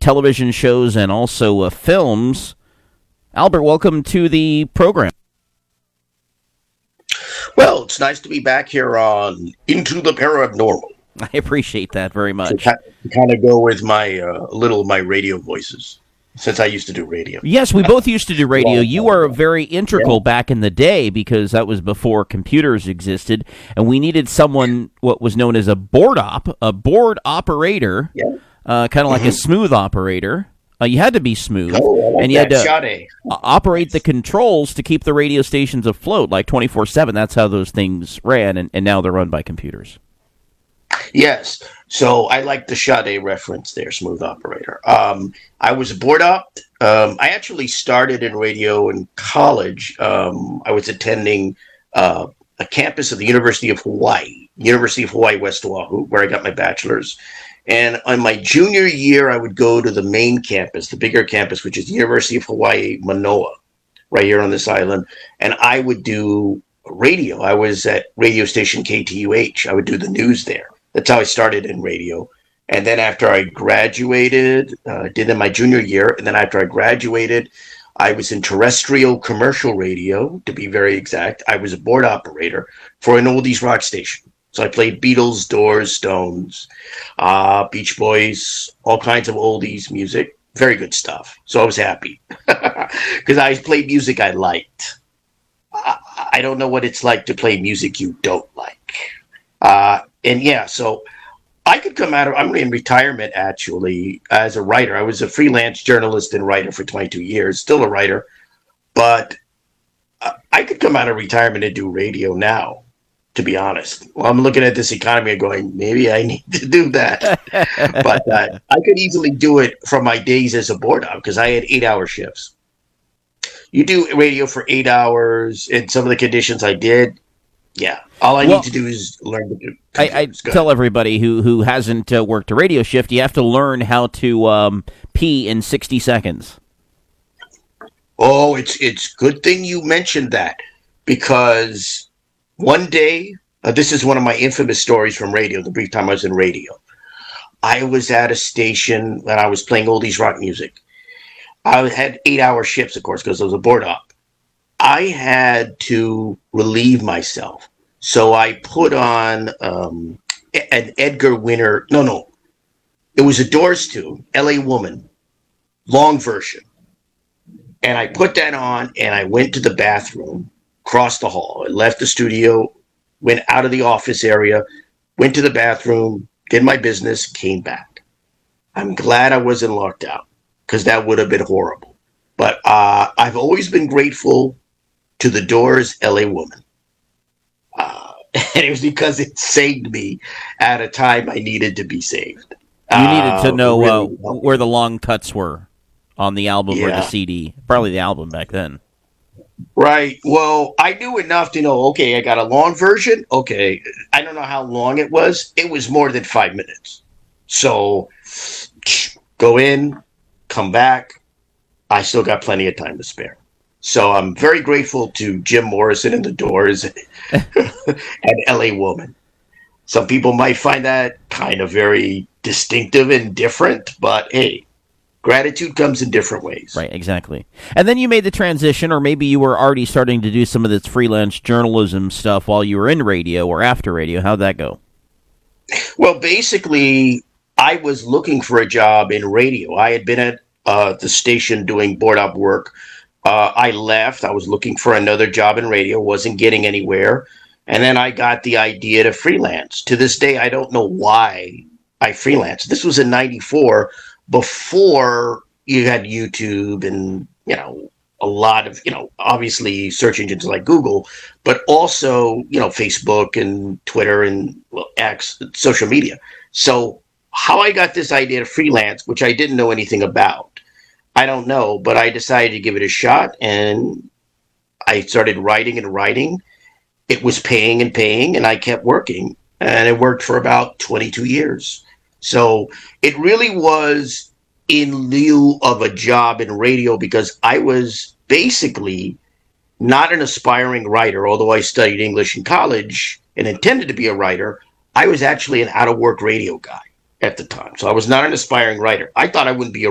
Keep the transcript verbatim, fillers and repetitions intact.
television shows and also uh, films. Albert, welcome to the program. Well, it's nice to be back here on Into the Paranormal. I appreciate that very much. To kind of go with my uh, little of my radio voices, since I used to do radio. Yes, we both used to do radio. You were very integral yeah. back in the day because that was before computers existed, and we needed someone, what was known as a board op, a board operator, yeah. uh, kind of like mm-hmm. a smooth operator. Uh, you had to be smooth, oh, like and you had to Sade. operate the controls to keep the radio stations afloat, like twenty-four seven. That's how those things ran, and, and now they're run by computers. Yes, so I like the Sade reference there, smooth operator. Um, I was a board op. Um, I actually started in radio in college. Um, I was attending uh, a campus of the University of Hawaii, University of Hawaii, West Oahu, where I got my bachelor's. And on my junior year, I would go to the main campus, the bigger campus, which is the University of Hawaii, Manoa, right here on this island. And I would do radio. I was at radio station K T U H. I would do the news there. That's how I started in radio. And then after I graduated, uh, did in my junior year, and then after I graduated, I was in terrestrial commercial radio, to be very exact. I was a board operator for an oldies rock station. So I played Beatles, Doors, Stones, uh, Beach Boys, all kinds of oldies music. Very good stuff. So I was happy because I played music I liked. I, I don't know what it's like to play music you don't like. Uh, and yeah, so I could come out of, I'm in retirement actually as a writer. I was a freelance journalist and writer for twenty-two years, still a writer, but I could come out of retirement and do radio now. To be honest, well, I'm looking at this economy and going, maybe I need to do that. But uh, I could easily do it from my days as a board op because I had eight-hour shifts. You do radio for eight hours in some of the conditions I did. Yeah, all I well, need to do is learn to do. I, I tell everybody who who hasn't uh, worked a radio shift, you have to learn how to um, pee in sixty seconds. Oh, it's it's good thing you mentioned that because. One day, uh, this is one of my infamous stories from radio, the brief time I was in radio. I was at a station and I was playing oldies rock music. I had eight-hour shifts, of course, because I was a board op. I had to relieve myself. So I put on um, an Edgar Winter. No, no. It was a Doors tune, L A Woman, long version. And I put that on and I went to the bathroom. Crossed the hall, I left the studio, went out of the office area, went to the bathroom, did my business, came back. I'm glad I wasn't locked out because that would have been horrible. But uh, I've always been grateful to the Doors, L A Woman. Uh, and it was because it saved me at a time I needed to be saved. You needed to know uh, really uh, where the long cuts were on the album yeah. or the C D. Probably the album back then. Right. Well, I knew enough to know, okay, I got a long version. Okay. I don't know how long it was. It was more than five minutes. So go in, come back. I still got plenty of time to spare. So I'm very grateful to Jim Morrison and the Doors and L A Woman. Some people might find that kind of very distinctive and different, but hey, gratitude comes in different ways. Right, exactly. And then you made the transition, or maybe you were already starting to do some of this freelance journalism stuff while you were in radio or after radio. How'd that go? Well, basically, I was looking for a job in radio. I had been at uh, the station doing board op work. Uh, I left. I was looking for another job in radio, wasn't getting anywhere. And then I got the idea to freelance. To this day, I don't know why I freelanced. This was in ninety-four. Before you had YouTube and, you know, a lot of, you know, obviously search engines like Google, but also, you know, Facebook and Twitter and well, X, social media. So how I got this idea to freelance, which I didn't know anything about, I don't know, but I decided to give it a shot and I started writing and writing. It was paying and paying and I kept working and it worked for about twenty-two years. So it really was in lieu of a job in radio because I was basically not an aspiring writer, although I studied English in college and intended to be a writer. I was actually an out-of-work radio guy at the time. So I was not an aspiring writer. I thought I wouldn't be a